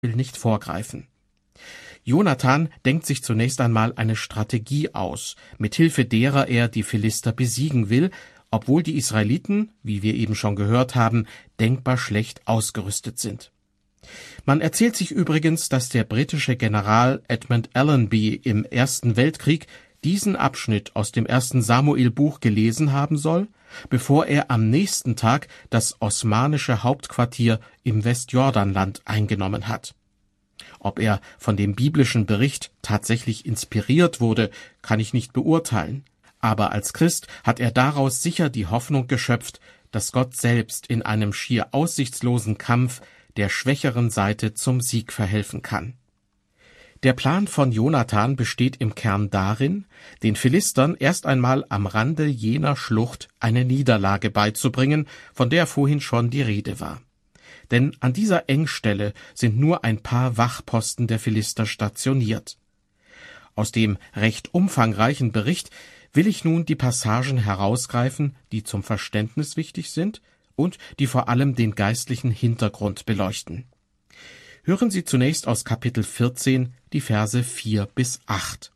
will nicht vorgreifen. Jonathan denkt sich zunächst einmal eine Strategie aus, mithilfe derer er die Philister besiegen will, obwohl die Israeliten, wie wir eben schon gehört haben, denkbar schlecht ausgerüstet sind. Man erzählt sich übrigens, dass der britische General Edmund Allenby im Ersten Weltkrieg diesen Abschnitt aus dem 1. Samuel-Buch gelesen haben soll, bevor er am nächsten Tag das osmanische Hauptquartier im Westjordanland eingenommen hat. Ob er von dem biblischen Bericht tatsächlich inspiriert wurde, kann ich nicht beurteilen. Aber als Christ hat er daraus sicher die Hoffnung geschöpft, dass Gott selbst in einem schier aussichtslosen Kampf der schwächeren Seite zum Sieg verhelfen kann. Der Plan von Jonathan besteht im Kern darin, den Philistern erst einmal am Rande jener Schlucht eine Niederlage beizubringen, von der vorhin schon die Rede war. Denn an dieser Engstelle sind nur ein paar Wachposten der Philister stationiert. Aus dem recht umfangreichen Bericht will ich nun die Passagen herausgreifen, die zum Verständnis wichtig sind und die vor allem den geistlichen Hintergrund beleuchten. Hören Sie zunächst aus Kapitel 14 die Verse 4 bis 8.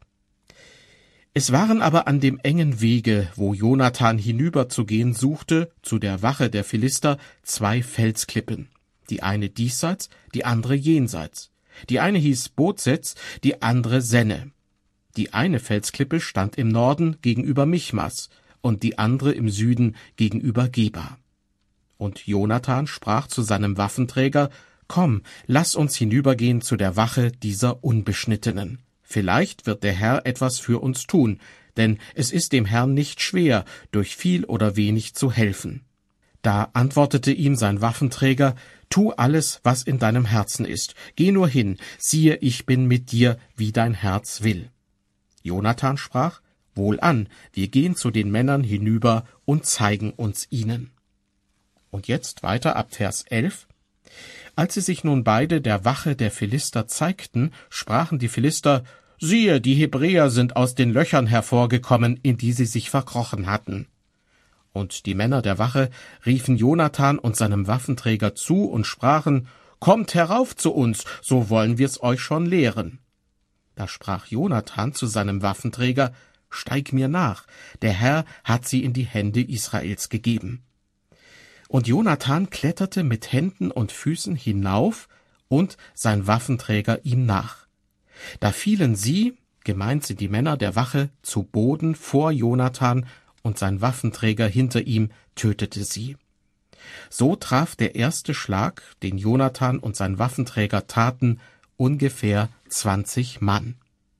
Es waren aber an dem engen Wege, wo Jonathan hinüberzugehen suchte, zu der Wache der Philister, 2 Felsklippen, die eine diesseits, die andere jenseits. Die eine hieß Bozez, die andere Senne. Die eine Felsklippe stand im Norden gegenüber Michmas und die andere im Süden gegenüber Geba. Und Jonathan sprach zu seinem Waffenträger: Komm, lass uns hinübergehen zu der Wache dieser Unbeschnittenen. Vielleicht wird der Herr etwas für uns tun, denn es ist dem Herrn nicht schwer, durch viel oder wenig zu helfen. Da antwortete ihm sein Waffenträger: Tu alles, was in deinem Herzen ist. Geh nur hin, siehe, ich bin mit dir, wie dein Herz will. Jonathan sprach: Wohlan, wir gehen zu den Männern hinüber und zeigen uns ihnen. Und jetzt weiter ab Vers 11. Als sie sich nun beide der Wache der Philister zeigten, sprachen die Philister: Siehe, die Hebräer sind aus den Löchern hervorgekommen, in die sie sich verkrochen hatten. Und die Männer der Wache riefen Jonathan und seinem Waffenträger zu und sprachen: Kommt herauf zu uns, so wollen wir's euch schon lehren. Da sprach Jonathan zu seinem Waffenträger: Steig mir nach, der Herr hat sie in die Hände Israels gegeben. Und Jonathan kletterte mit Händen und Füßen hinauf und sein Waffenträger ihm nach. Da fielen sie, gemeint sind die Männer der Wache, zu Boden vor Jonathan, und sein Waffenträger hinter ihm tötete sie. So traf der erste Schlag, den Jonathan und sein Waffenträger taten, ungefähr 20 Mann.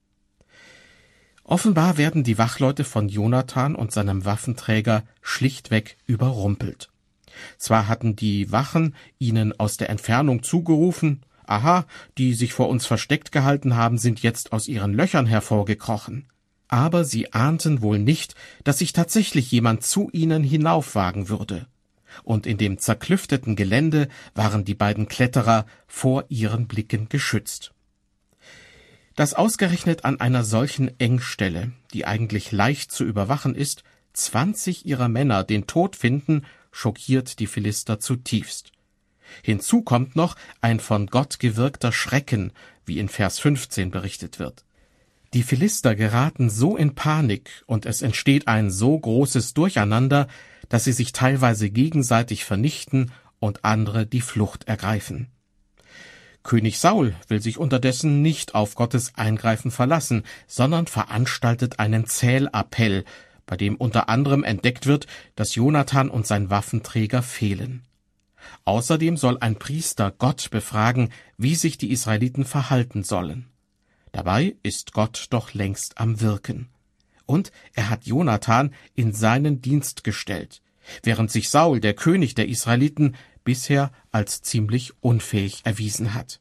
Offenbar werden die Wachleute von Jonathan und seinem Waffenträger schlichtweg überrumpelt. Zwar hatten die Wachen ihnen aus der Entfernung zugerufen: Aha, die sich vor uns versteckt gehalten haben, sind jetzt aus ihren Löchern hervorgekrochen. Aber sie ahnten wohl nicht, dass sich tatsächlich jemand zu ihnen hinaufwagen würde. Und in dem zerklüfteten Gelände waren die beiden Kletterer vor ihren Blicken geschützt. Dass ausgerechnet an einer solchen Engstelle, die eigentlich leicht zu überwachen ist, 20 ihrer Männer den Tod finden, schockiert die Philister zutiefst. Hinzu kommt noch ein von Gott gewirkter Schrecken, wie in Vers 15 berichtet wird. Die Philister geraten so in Panik und es entsteht ein so großes Durcheinander, dass sie sich teilweise gegenseitig vernichten und andere die Flucht ergreifen. König Saul will sich unterdessen nicht auf Gottes Eingreifen verlassen, sondern veranstaltet einen Zählappell, bei dem unter anderem entdeckt wird, dass Jonathan und sein Waffenträger fehlen. Außerdem soll ein Priester Gott befragen, wie sich die Israeliten verhalten sollen. Dabei ist Gott doch längst am Wirken. Und er hat Jonathan in seinen Dienst gestellt, während sich Saul, der König der Israeliten, bisher als ziemlich unfähig erwiesen hat.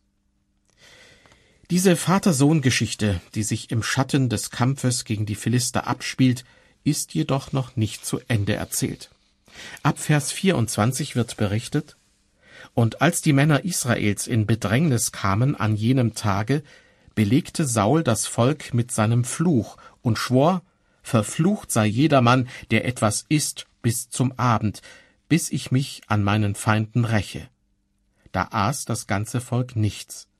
Diese Vater-Sohn-Geschichte, die sich im Schatten des Kampfes gegen die Philister abspielt, ist jedoch noch nicht zu Ende erzählt. Ab Vers 24 wird berichtet: Und als die Männer Israels in Bedrängnis kamen an jenem Tage, belegte Saul das Volk mit seinem Fluch und schwor: Verflucht sei jedermann, der etwas isst bis zum Abend, bis ich mich an meinen Feinden räche. Da aß das ganze Volk nichts.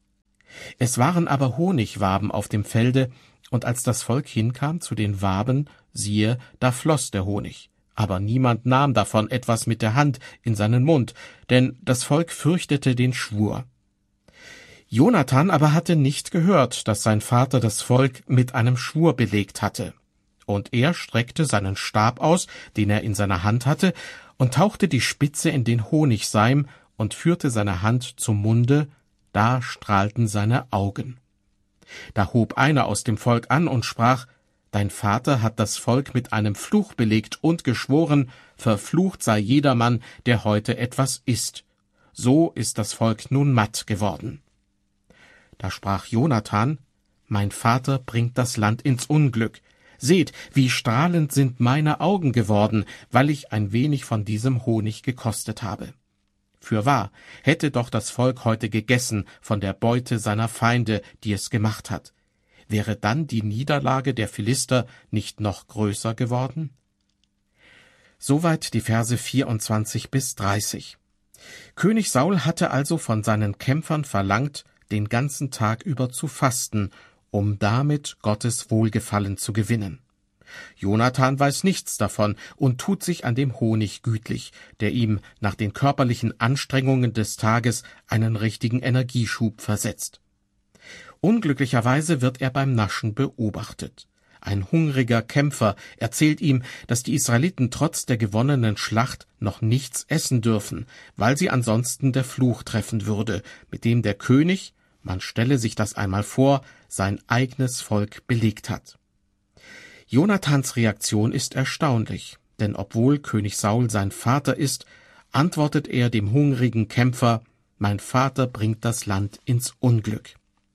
Es waren aber Honigwaben auf dem Felde, und als das Volk hinkam zu den Waben, siehe, da floss der Honig. Aber niemand nahm davon etwas mit der Hand in seinen Mund, denn das Volk fürchtete den Schwur. Jonathan aber hatte nicht gehört, dass sein Vater das Volk mit einem Schwur belegt hatte. Und er streckte seinen Stab aus, den er in seiner Hand hatte, und tauchte die Spitze in den Honigseim und führte seine Hand zum Munde, da strahlten seine Augen. Da hob einer aus dem Volk an und sprach: Dein Vater hat das Volk mit einem Fluch belegt und geschworen, verflucht sei jedermann, der heute etwas isst. So ist das Volk nun matt geworden. Da sprach Jonathan: Mein Vater bringt das Land ins Unglück. Seht, wie strahlend sind meine Augen geworden, weil ich ein wenig von diesem Honig gekostet habe. Fürwahr, hätte doch das Volk heute gegessen von der Beute seiner Feinde, die es gemacht hat. Wäre dann die Niederlage der Philister nicht noch größer geworden? Soweit die Verse 24 bis 30. König Saul hatte also von seinen Kämpfern verlangt, den ganzen Tag über zu fasten, um damit Gottes Wohlgefallen zu gewinnen. Jonathan weiß nichts davon und tut sich an dem Honig gütlich, der ihm nach den körperlichen Anstrengungen des Tages einen richtigen Energieschub versetzt. Unglücklicherweise wird er beim Naschen beobachtet. Ein hungriger Kämpfer erzählt ihm, dass die Israeliten trotz der gewonnenen Schlacht noch nichts essen dürfen, weil sie ansonsten der Fluch treffen würde, mit dem der König, man stelle sich das einmal vor, sein eigenes Volk belegt hat. Jonathans Reaktion ist erstaunlich, denn obwohl König Saul sein Vater ist, antwortet er dem hungrigen Kämpfer: Mein Vater bringt das Land ins Unglück.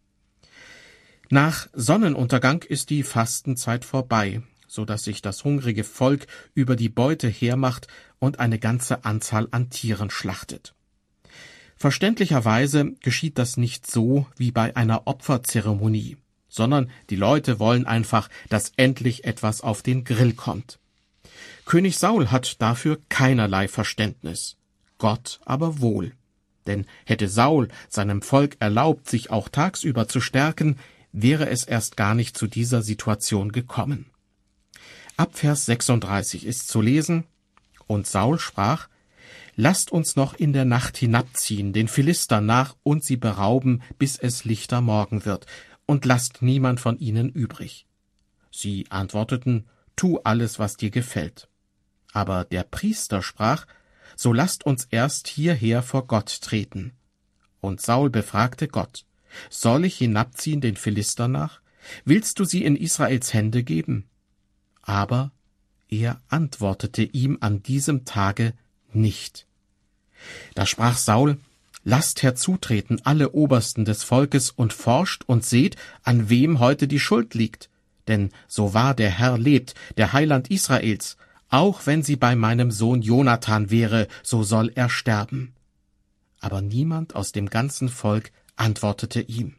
Nach Sonnenuntergang ist die Fastenzeit vorbei, so dass sich das hungrige Volk über die Beute hermacht und eine ganze Anzahl an Tieren schlachtet. Verständlicherweise geschieht das nicht so wie bei einer Opferzeremonie, sondern die Leute wollen einfach, dass endlich etwas auf den Grill kommt. König Saul hat dafür keinerlei Verständnis, Gott aber wohl. Denn hätte Saul seinem Volk erlaubt, sich auch tagsüber zu stärken, wäre es erst gar nicht zu dieser Situation gekommen. Ab Vers 36 ist zu lesen: Und Saul sprach: Lasst uns noch in der Nacht hinabziehen, den Philistern nach, und sie berauben, bis es lichter Morgen wird, und lasst niemand von ihnen übrig. Sie antworteten: Tu alles, was dir gefällt. Aber der Priester sprach: So lasst uns erst hierher vor Gott treten. Und Saul befragte Gott: Soll ich hinabziehen den Philistern nach? Willst du sie in Israels Hände geben? Aber er antwortete ihm an diesem Tage nicht. Da sprach Saul: Lasst herzutreten alle Obersten des Volkes und forscht und seht, an wem heute die Schuld liegt. Denn so wahr der Herr lebt, der Heiland Israels, auch wenn sie bei meinem Sohn Jonathan wäre, so soll er sterben. Aber niemand aus dem ganzen Volk antwortete ihm.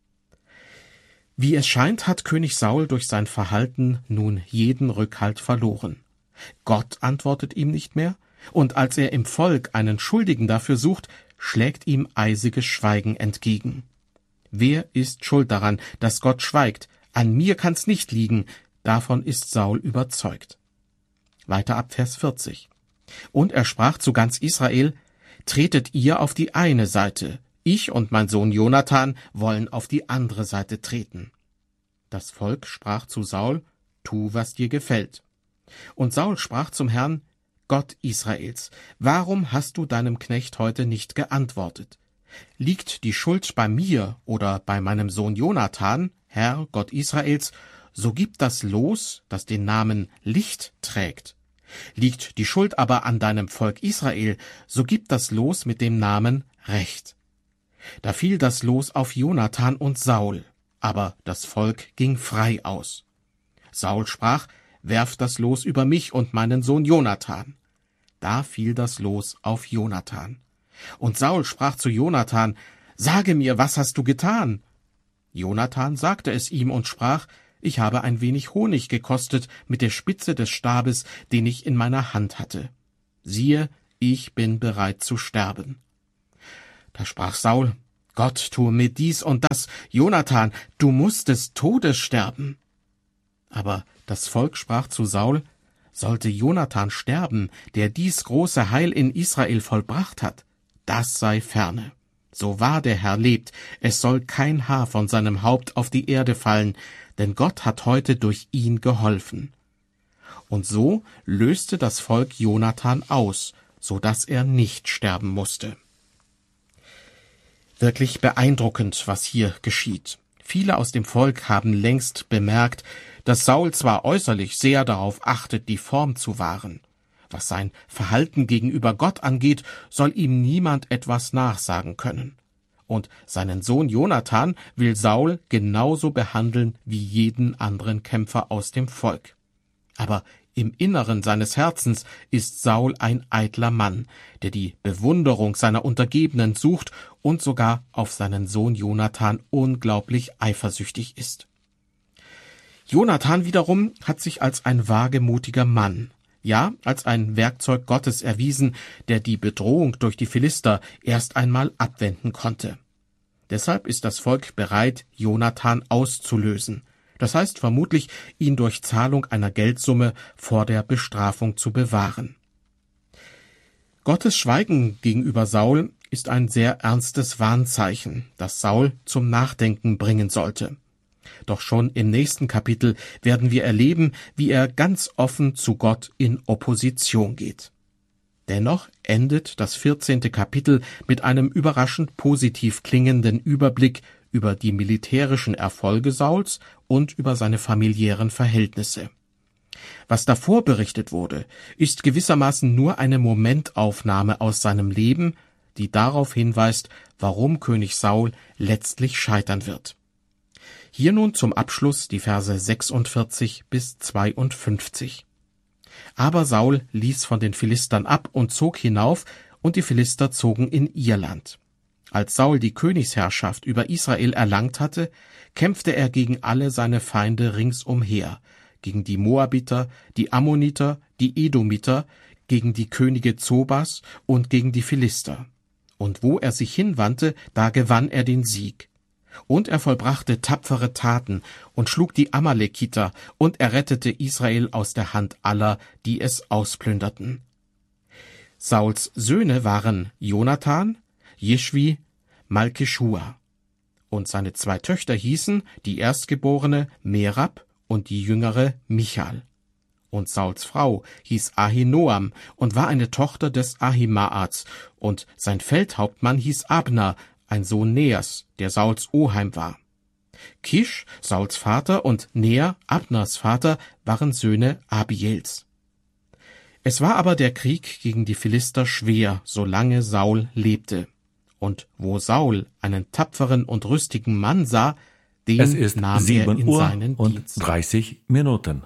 Wie es scheint, hat König Saul durch sein Verhalten nun jeden Rückhalt verloren. Gott antwortet ihm nicht mehr, und als er im Volk einen Schuldigen dafür sucht, schlägt ihm eisiges Schweigen entgegen. Wer ist schuld daran, dass Gott schweigt? An mir kann's nicht liegen, davon ist Saul überzeugt. Weiter ab Vers 40. Und er sprach zu ganz Israel: Tretet ihr auf die eine Seite, ich und mein Sohn Jonathan wollen auf die andere Seite treten. Das Volk sprach zu Saul: Tu, was dir gefällt. Und Saul sprach zum Herrn: Gott Israels, warum hast du deinem Knecht heute nicht geantwortet? Liegt die Schuld bei mir oder bei meinem Sohn Jonathan, Herr Gott Israels, so gib das Los, das den Namen Licht trägt. Liegt die Schuld aber an deinem Volk Israel, so gib das Los mit dem Namen Recht. Da fiel das Los auf Jonathan und Saul, aber das Volk ging frei aus. Saul sprach: Werft das Los über mich und meinen Sohn Jonathan. Da fiel das Los auf Jonathan. Und Saul sprach zu Jonathan: Sage mir, was hast du getan? Jonathan sagte es ihm und sprach: Ich habe ein wenig Honig gekostet mit der Spitze des Stabes, den ich in meiner Hand hatte. Siehe, ich bin bereit zu sterben. Da sprach Saul: Gott tue mir dies und das, Jonathan, du musst des Todes sterben. Aber das Volk sprach zu Saul, sollte Jonathan sterben, der dies große Heil in Israel vollbracht hat, das sei ferne. So wahr der Herr lebt, es soll kein Haar von seinem Haupt auf die Erde fallen, denn Gott hat heute durch ihn geholfen. Und so löste das Volk Jonathan aus, so dass er nicht sterben musste. Wirklich beeindruckend, was hier geschieht. Viele aus dem Volk haben längst bemerkt, dass Saul zwar äußerlich sehr darauf achtet, die Form zu wahren. Was sein Verhalten gegenüber Gott angeht, soll ihm niemand etwas nachsagen können. Und seinen Sohn Jonathan will Saul genauso behandeln wie jeden anderen Kämpfer aus dem Volk. Aber im Inneren seines Herzens ist Saul ein eitler Mann, der die Bewunderung seiner Untergebenen sucht und sogar auf seinen Sohn Jonathan unglaublich eifersüchtig ist. Jonathan wiederum hat sich als ein wagemutiger Mann, ja, als ein Werkzeug Gottes erwiesen, der die Bedrohung durch die Philister erst einmal abwenden konnte. Deshalb ist das Volk bereit, Jonathan auszulösen. Das heißt vermutlich, ihn durch Zahlung einer Geldsumme vor der Bestrafung zu bewahren. Gottes Schweigen gegenüber Saul ist ein sehr ernstes Warnzeichen, das Saul zum Nachdenken bringen sollte. Doch schon im nächsten Kapitel werden wir erleben, wie er ganz offen zu Gott in Opposition geht. Dennoch endet das 14. Kapitel mit einem überraschend positiv klingenden Überblick über die militärischen Erfolge Sauls und über seine familiären Verhältnisse. Was davor berichtet wurde, ist gewissermaßen nur eine Momentaufnahme aus seinem Leben, die darauf hinweist, warum König Saul letztlich scheitern wird. Hier nun zum Abschluss die Verse 46 bis 52. Aber Saul ließ von den Philistern ab und zog hinauf, und die Philister zogen in ihr Land. Als Saul die Königsherrschaft über Israel erlangt hatte, kämpfte er gegen alle seine Feinde ringsumher, gegen die Moabiter, die Ammoniter, die Edomiter, gegen die Könige Zobas und gegen die Philister. Und wo er sich hinwandte, da gewann er den Sieg. Und er vollbrachte tapfere Taten und schlug die Amalekiter, und er rettete Israel aus der Hand aller, die es ausplünderten. Sauls Söhne waren Jonathan, Jischwi, Malkischua. Und seine 2 Töchter hießen, die erstgeborene Merab und die jüngere Michal. Und Sauls Frau hieß Ahinoam und war eine Tochter des Ahimaats, und sein Feldhauptmann hieß Abner, ein Sohn Neas, der Sauls Oheim war. Kisch, Sauls Vater, und Ner, Abners Vater, waren Söhne Abiels. Es war aber der Krieg gegen die Philister schwer, solange Saul lebte. Und wo Saul einen tapferen und rüstigen Mann sah, den nahm er in seinen Dienst. 7:30 Minuten.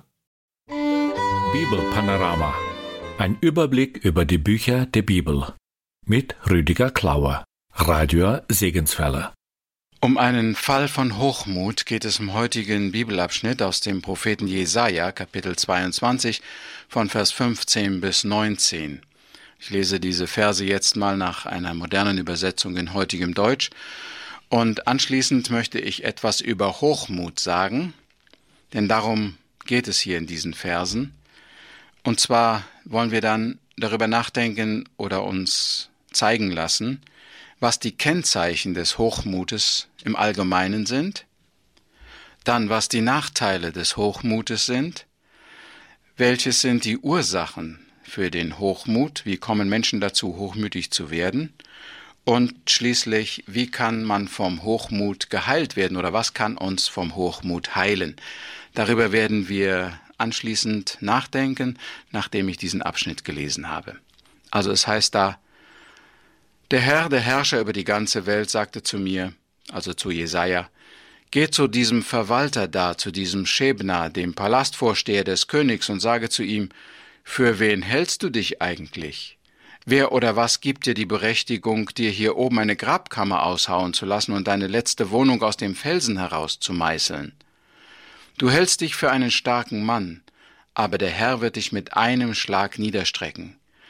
Bibelpanorama. Ein Überblick über die Bücher der Bibel. Mit Rüdiger Klauer. Radio Segenswelle. Um einen Fall von Hochmut geht es im heutigen Bibelabschnitt aus dem Propheten Jesaja, Kapitel 22, von Vers 15 bis 19. Ich lese diese Verse jetzt mal nach einer modernen Übersetzung in heutigem Deutsch. Und anschließend möchte ich etwas über Hochmut sagen, denn darum geht es hier in diesen Versen. Und zwar wollen wir dann darüber nachdenken oder uns zeigen lassen, was die Kennzeichen des Hochmutes im Allgemeinen sind, dann was die Nachteile des Hochmutes sind, welches sind die Ursachen für den Hochmut, wie kommen Menschen dazu, hochmütig zu werden, und schließlich, wie kann man vom Hochmut geheilt werden oder was kann uns vom Hochmut heilen. Darüber werden wir anschließend nachdenken, nachdem ich diesen Abschnitt gelesen habe. Also es heißt da, der Herr, der Herrscher über die ganze Welt, sagte zu mir, also zu Jesaja, geh zu diesem Verwalter da, zu diesem Schebna, dem Palastvorsteher des Königs, und sage zu ihm, für wen hältst du dich eigentlich? Wer oder was gibt dir die Berechtigung, dir hier oben eine Grabkammer aushauen zu lassen und deine letzte Wohnung aus dem Felsen heraus zu meißeln? Du hältst dich für einen starken Mann, aber der Herr wird dich mit einem Schlag niederstrecken.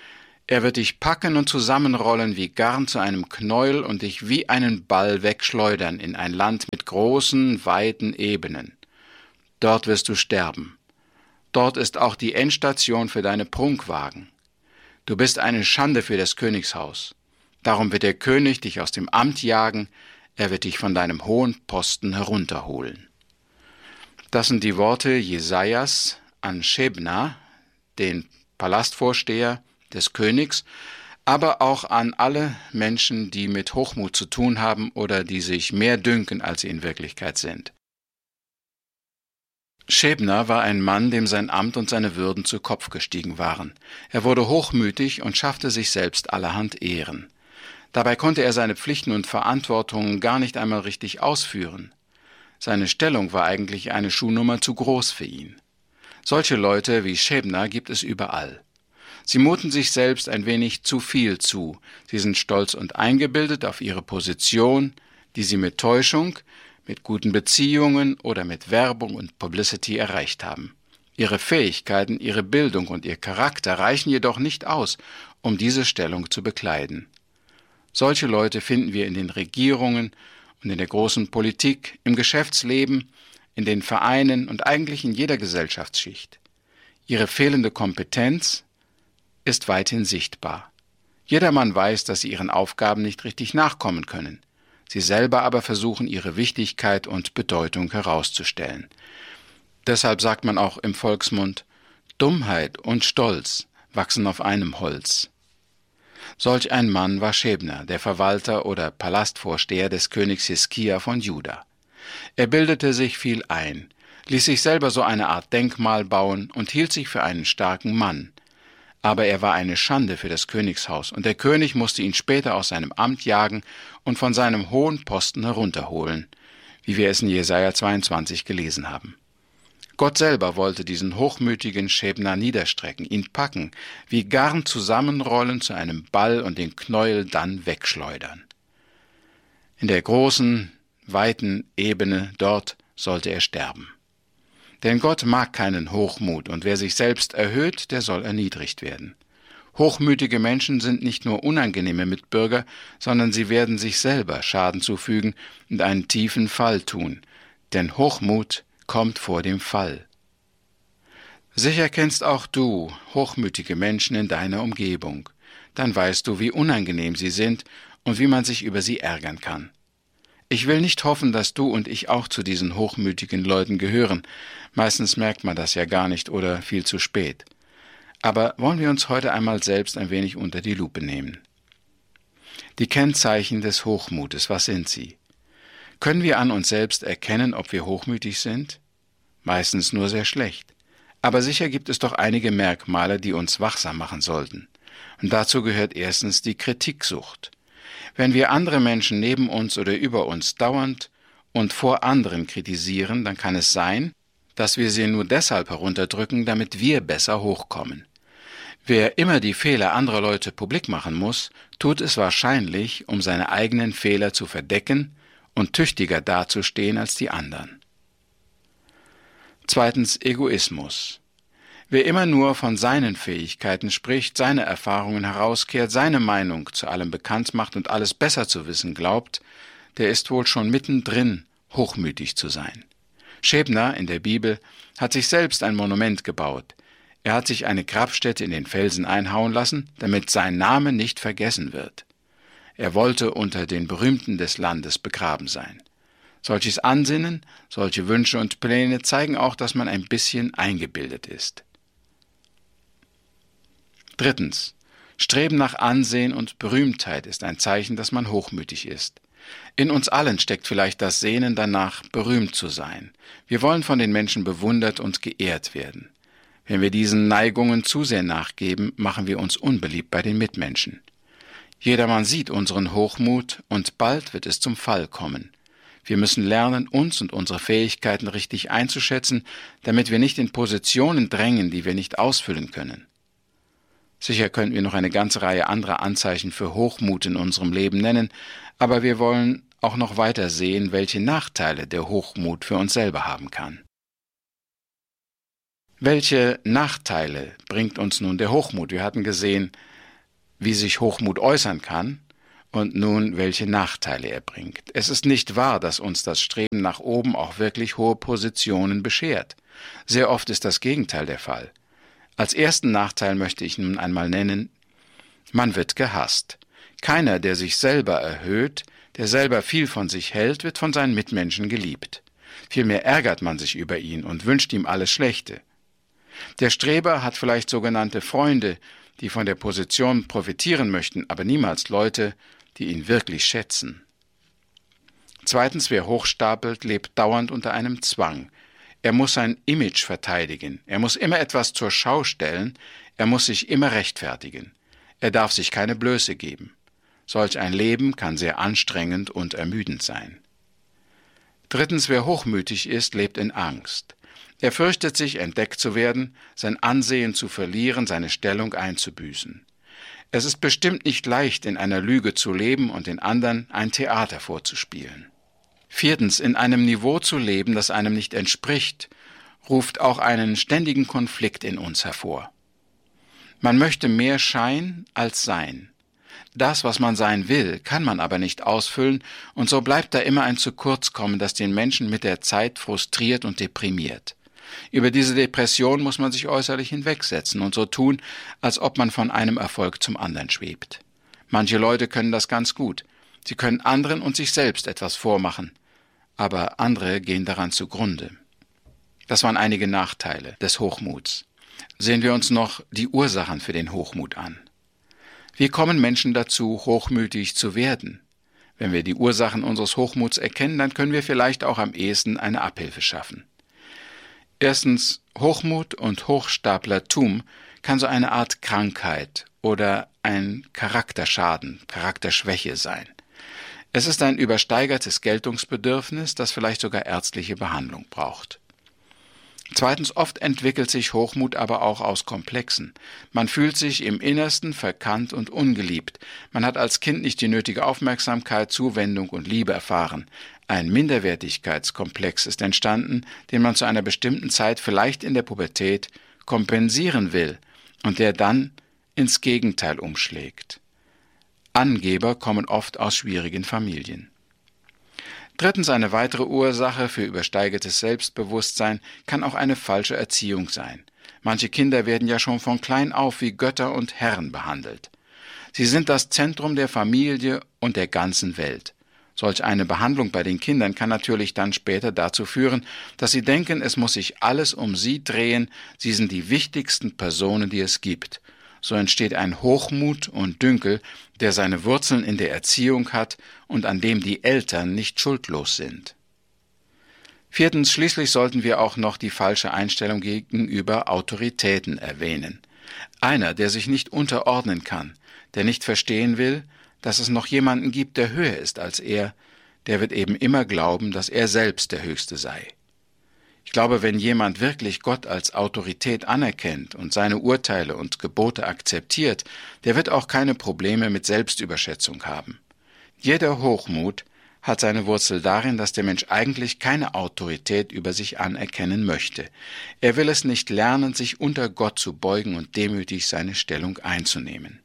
Er wird dich packen und zusammenrollen wie Garn zu einem Knäuel und dich wie einen Ball wegschleudern in ein Land mit großen, weiten Ebenen. Dort wirst du sterben. Dort ist auch die Endstation für deine Prunkwagen. Du bist eine Schande für das Königshaus. Darum wird der König dich aus dem Amt jagen, er wird dich von deinem hohen Posten herunterholen. Das sind die Worte Jesajas an Schebna, den Palastvorsteher des Königs, aber auch an alle Menschen, die mit Hochmut zu tun haben oder die sich mehr dünken, als sie in Wirklichkeit sind. Schebna war ein Mann, dem sein Amt und seine Würden zu Kopf gestiegen waren. Er wurde hochmütig und schaffte sich selbst allerhand Ehren. Dabei konnte er seine Pflichten und Verantwortungen gar nicht einmal richtig ausführen. Seine Stellung war eigentlich eine Schuhnummer zu groß für ihn. Solche Leute wie Schebna gibt es überall. Sie muten sich selbst ein wenig zu viel zu. Sie sind stolz und eingebildet auf ihre Position, die sie mit Täuschung, mit guten Beziehungen oder mit Werbung und Publicity erreicht haben. Ihre Fähigkeiten, ihre Bildung und ihr Charakter reichen jedoch nicht aus, um diese Stellung zu bekleiden. Solche Leute finden wir in den Regierungen und in der großen Politik, im Geschäftsleben, in den Vereinen und eigentlich in jeder Gesellschaftsschicht. Ihre fehlende Kompetenz ist weithin sichtbar. Jedermann weiß, dass sie ihren Aufgaben nicht richtig nachkommen können. Sie selber aber versuchen, ihre Wichtigkeit und Bedeutung herauszustellen. Deshalb sagt man auch im Volksmund, Dummheit und Stolz wachsen auf einem Holz. Solch ein Mann war Schebna, der Verwalter oder Palastvorsteher des Königs Hiskia von Juda. Er bildete sich viel ein, ließ sich selber so eine Art Denkmal bauen und hielt sich für einen starken Mann. Aber er war eine Schande für das Königshaus, und der König musste ihn später aus seinem Amt jagen und von seinem hohen Posten herunterholen, wie wir es in Jesaja 22 gelesen haben. Gott selber wollte diesen hochmütigen Schebna niederstrecken, ihn packen, wie Garn zusammenrollen zu einem Ball und den Knäuel dann wegschleudern. In der großen, weiten Ebene dort sollte er sterben. Denn Gott mag keinen Hochmut, und wer sich selbst erhöht, der soll erniedrigt werden. Hochmütige Menschen sind nicht nur unangenehme Mitbürger, sondern sie werden sich selber Schaden zufügen und einen tiefen Fall tun, denn Hochmut kommt vor dem Fall. Sicher kennst auch du hochmütige Menschen in deiner Umgebung. Dann weißt du, wie unangenehm sie sind und wie man sich über sie ärgern kann. Ich will nicht hoffen, dass du und ich auch zu diesen hochmütigen Leuten gehören. Meistens merkt man das ja gar nicht oder viel zu spät. Aber wollen wir uns heute einmal selbst ein wenig unter die Lupe nehmen. Die Kennzeichen des Hochmutes, was sind sie? Können wir an uns selbst erkennen, ob wir hochmütig sind? Meistens nur sehr schlecht. Aber sicher gibt es doch einige Merkmale, die uns wachsam machen sollten. Und dazu gehört erstens die Kritiksucht. Wenn wir andere Menschen neben uns oder über uns dauernd und vor anderen kritisieren, dann kann es sein, dass wir sie nur deshalb herunterdrücken, damit wir besser hochkommen. Wer immer die Fehler anderer Leute publik machen muss, tut es wahrscheinlich, um seine eigenen Fehler zu verdecken und tüchtiger dazustehen als die anderen. Zweitens Egoismus. Wer immer nur von seinen Fähigkeiten spricht, seine Erfahrungen herauskehrt, seine Meinung zu allem bekannt macht und alles besser zu wissen glaubt, der ist wohl schon mittendrin, hochmütig zu sein. Schebna in der Bibel hat sich selbst ein Monument gebaut. Er hat sich eine Grabstätte in den Felsen einhauen lassen, damit sein Name nicht vergessen wird. Er wollte unter den Berühmten des Landes begraben sein. Solches Ansinnen, solche Wünsche und Pläne zeigen auch, dass man ein bisschen eingebildet ist. Drittens. Streben nach Ansehen und Berühmtheit ist ein Zeichen, dass man hochmütig ist. In uns allen steckt vielleicht das Sehnen danach, berühmt zu sein. Wir wollen von den Menschen bewundert und geehrt werden. Wenn wir diesen Neigungen zu sehr nachgeben, machen wir uns unbeliebt bei den Mitmenschen. Jedermann sieht unseren Hochmut, und bald wird es zum Fall kommen. Wir müssen lernen, uns und unsere Fähigkeiten richtig einzuschätzen, damit wir nicht in Positionen drängen, die wir nicht ausfüllen können. Sicher könnten wir noch eine ganze Reihe anderer Anzeichen für Hochmut in unserem Leben nennen, aber wir wollen auch noch weiter sehen, welche Nachteile der Hochmut für uns selber haben kann. Welche Nachteile bringt uns nun der Hochmut? Wir hatten gesehen, wie sich Hochmut äußern kann und nun welche Nachteile er bringt. Es ist nicht wahr, dass uns das Streben nach oben auch wirklich hohe Positionen beschert. Sehr oft ist das Gegenteil der Fall. Als ersten Nachteil möchte ich nun einmal nennen: Man wird gehasst. Keiner, der sich selber erhöht, der selber viel von sich hält, wird von seinen Mitmenschen geliebt. Vielmehr ärgert man sich über ihn und wünscht ihm alles Schlechte. Der Streber hat vielleicht sogenannte Freunde, die von der Position profitieren möchten, aber niemals Leute, die ihn wirklich schätzen. Zweitens, wer hochstapelt, lebt dauernd unter einem Zwang. Er muss sein Image verteidigen, er muss immer etwas zur Schau stellen, er muss sich immer rechtfertigen. Er darf sich keine Blöße geben. Solch ein Leben kann sehr anstrengend und ermüdend sein. Drittens, wer hochmütig ist, lebt in Angst. Er fürchtet sich, entdeckt zu werden, sein Ansehen zu verlieren, seine Stellung einzubüßen. Es ist bestimmt nicht leicht, in einer Lüge zu leben und den anderen ein Theater vorzuspielen. Viertens, in einem Niveau zu leben, das einem nicht entspricht, ruft auch einen ständigen Konflikt in uns hervor. Man möchte mehr Schein als Sein. Das, was man sein will, kann man aber nicht ausfüllen, und so bleibt da immer ein Zukurzkommen, das den Menschen mit der Zeit frustriert und deprimiert. Über diese Depression muss man sich äußerlich hinwegsetzen und so tun, als ob man von einem Erfolg zum anderen schwebt. Manche Leute können das ganz gut. Sie können anderen und sich selbst etwas vormachen, aber andere gehen daran zugrunde. Das waren einige Nachteile des Hochmuts. Sehen wir uns noch die Ursachen für den Hochmut an. Wie kommen Menschen dazu, hochmütig zu werden? Wenn wir die Ursachen unseres Hochmuts erkennen, dann können wir vielleicht auch am ehesten eine Abhilfe schaffen. Erstens, Hochmut und Hochstaplertum kann so eine Art Krankheit oder ein Charakterschaden, Charakterschwäche sein. Es ist ein übersteigertes Geltungsbedürfnis, das vielleicht sogar ärztliche Behandlung braucht. Zweitens, oft entwickelt sich Hochmut aber auch aus Komplexen. Man fühlt sich im Innersten verkannt und ungeliebt. Man hat als Kind nicht die nötige Aufmerksamkeit, Zuwendung und Liebe erfahren. Ein Minderwertigkeitskomplex ist entstanden, den man zu einer bestimmten Zeit, vielleicht in der Pubertät, kompensieren will und der dann ins Gegenteil umschlägt. Angeber kommen oft aus schwierigen Familien. Drittens, eine weitere Ursache für übersteigertes Selbstbewusstsein kann auch eine falsche Erziehung sein. Manche Kinder werden ja schon von klein auf wie Götter und Herren behandelt. Sie sind das Zentrum der Familie und der ganzen Welt. Solch eine Behandlung bei den Kindern kann natürlich dann später dazu führen, dass sie denken, es muss sich alles um sie drehen, sie sind die wichtigsten Personen, die es gibt. So entsteht ein Hochmut und Dünkel, der seine Wurzeln in der Erziehung hat und an dem die Eltern nicht schuldlos sind. Viertens, schließlich sollten wir auch noch die falsche Einstellung gegenüber Autoritäten erwähnen. Einer, der sich nicht unterordnen kann, der nicht verstehen will, dass es noch jemanden gibt, der höher ist als er, der wird eben immer glauben, dass er selbst der Höchste sei. Ich glaube, wenn jemand wirklich Gott als Autorität anerkennt und seine Urteile und Gebote akzeptiert, der wird auch keine Probleme mit Selbstüberschätzung haben. Jeder Hochmut hat seine Wurzel darin, dass der Mensch eigentlich keine Autorität über sich anerkennen möchte. Er will es nicht lernen, sich unter Gott zu beugen und demütig seine Stellung einzunehmen.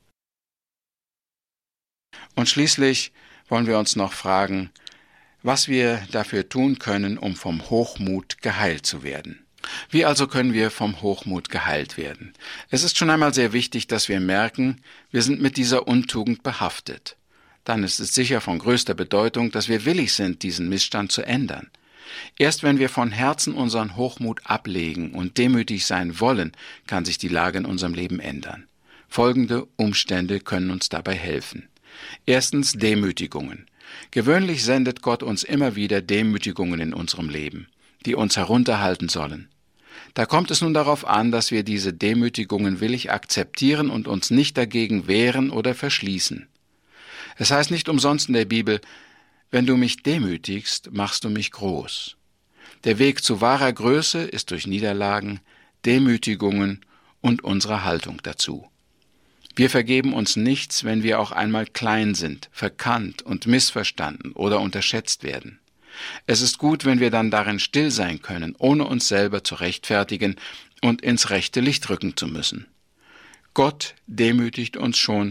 Und schließlich wollen wir uns noch fragen, was wir dafür tun können, um vom Hochmut geheilt zu werden. Wie also können wir vom Hochmut geheilt werden? Es ist schon einmal sehr wichtig, dass wir merken, wir sind mit dieser Untugend behaftet. Dann ist es sicher von größter Bedeutung, dass wir willig sind, diesen Missstand zu ändern. Erst wenn wir von Herzen unseren Hochmut ablegen und demütig sein wollen, kann sich die Lage in unserem Leben ändern. Folgende Umstände können uns dabei helfen. Erstens, Demütigungen. Gewöhnlich sendet Gott uns immer wieder Demütigungen in unserem Leben, die uns herunterhalten sollen. Da kommt es nun darauf an, dass wir diese Demütigungen willig akzeptieren und uns nicht dagegen wehren oder verschließen. Es heißt nicht umsonst in der Bibel, wenn du mich demütigst, machst du mich groß. Der Weg zu wahrer Größe ist durch Niederlagen, Demütigungen und unsere Haltung dazu. Wir vergeben uns nichts, wenn wir auch einmal klein sind, verkannt und missverstanden oder unterschätzt werden. Es ist gut, wenn wir dann darin still sein können, ohne uns selber zu rechtfertigen und ins rechte Licht rücken zu müssen. Gott demütigt uns schon,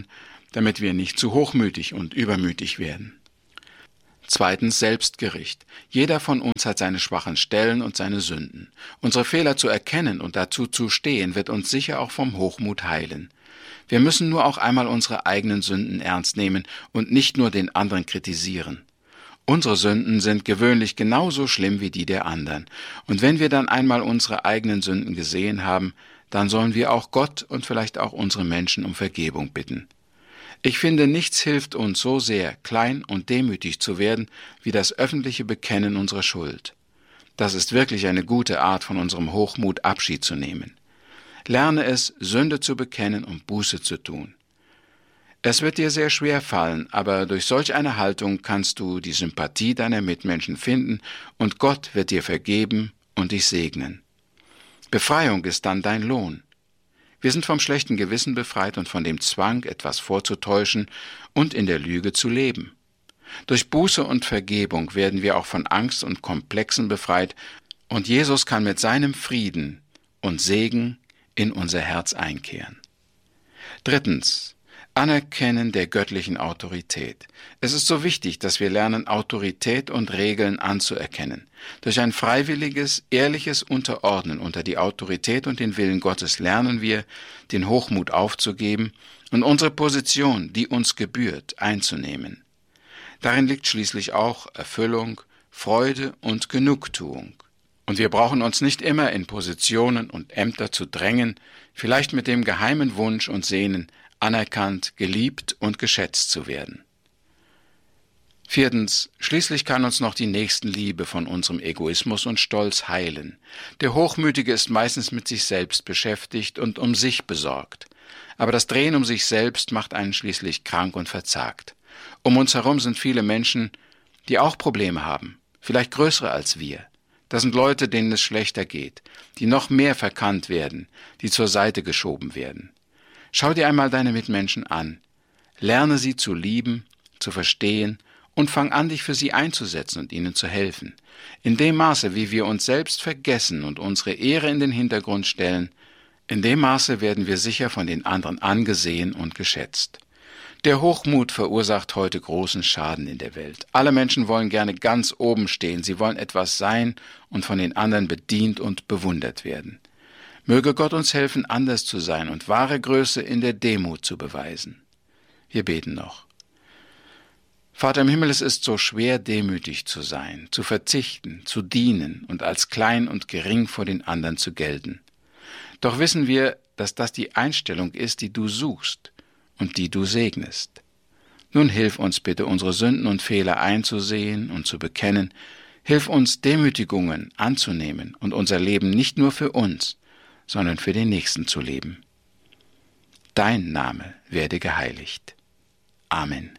damit wir nicht zu hochmütig und übermütig werden. Zweitens Selbstgericht. Jeder von uns hat seine schwachen Stellen und seine Sünden. Unsere Fehler zu erkennen und dazu zu stehen, wird uns sicher auch vom Hochmut heilen. Wir müssen nur auch einmal unsere eigenen Sünden ernst nehmen und nicht nur den anderen kritisieren. Unsere Sünden sind gewöhnlich genauso schlimm wie die der anderen. Und wenn wir dann einmal unsere eigenen Sünden gesehen haben, dann sollen wir auch Gott und vielleicht auch unsere Menschen um Vergebung bitten. Ich finde, nichts hilft uns so sehr, klein und demütig zu werden, wie das öffentliche Bekennen unserer Schuld. Das ist wirklich eine gute Art, von unserem Hochmut Abschied zu nehmen. Lerne es, Sünde zu bekennen und Buße zu tun. Es wird dir sehr schwer fallen, aber durch solch eine Haltung kannst du die Sympathie deiner Mitmenschen finden und Gott wird dir vergeben und dich segnen. Befreiung ist dann dein Lohn. Wir sind vom schlechten Gewissen befreit und von dem Zwang, etwas vorzutäuschen und in der Lüge zu leben. Durch Buße und Vergebung werden wir auch von Angst und Komplexen befreit und Jesus kann mit seinem Frieden und Segen in unser Herz einkehren. Drittens, Anerkennen der göttlichen Autorität. Es ist so wichtig, dass wir lernen, Autorität und Regeln anzuerkennen. Durch ein freiwilliges, ehrliches Unterordnen unter die Autorität und den Willen Gottes lernen wir, den Hochmut aufzugeben und unsere Position, die uns gebührt, einzunehmen. Darin liegt schließlich auch Erfüllung, Freude und Genugtuung. Und wir brauchen uns nicht immer in Positionen und Ämter zu drängen, vielleicht mit dem geheimen Wunsch und Sehnen, anerkannt, geliebt und geschätzt zu werden. Viertens, schließlich kann uns noch die Nächstenliebe von unserem Egoismus und Stolz heilen. Der Hochmütige ist meistens mit sich selbst beschäftigt und um sich besorgt. Aber das Drehen um sich selbst macht einen schließlich krank und verzagt. Um uns herum sind viele Menschen, die auch Probleme haben, vielleicht größere als wir. Das sind Leute, denen es schlechter geht, die noch mehr verkannt werden, die zur Seite geschoben werden. Schau dir einmal deine Mitmenschen an. Lerne sie zu lieben, zu verstehen und fang an, dich für sie einzusetzen und ihnen zu helfen. In dem Maße, wie wir uns selbst vergessen und unsere Ehre in den Hintergrund stellen, in dem Maße werden wir sicher von den anderen angesehen und geschätzt. Der Hochmut verursacht heute großen Schaden in der Welt. Alle Menschen wollen gerne ganz oben stehen, sie wollen etwas sein und von den anderen bedient und bewundert werden. Möge Gott uns helfen, anders zu sein und wahre Größe in der Demut zu beweisen. Wir beten noch. Vater im Himmel, es ist so schwer, demütig zu sein, zu verzichten, zu dienen und als klein und gering vor den anderen zu gelten. Doch wissen wir, dass das die Einstellung ist, die du suchst und die du segnest. Nun hilf uns bitte, unsere Sünden und Fehler einzusehen und zu bekennen. Hilf uns, Demütigungen anzunehmen und unser Leben nicht nur für uns, sondern für den Nächsten zu leben. Dein Name werde geheiligt. Amen.